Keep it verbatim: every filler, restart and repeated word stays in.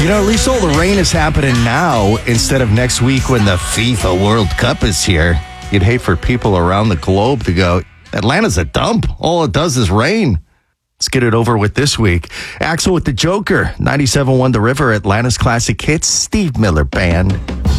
know, at least all the rain is happening now instead of next week when the FIFA World Cup is here. You'd hate for people around the globe to go, Atlanta's a dump. All it does is rain. Let's get it over with this week. Axel with the Joker, ninety-seven point one The River, Atlanta's classic hits, Steve Miller Band.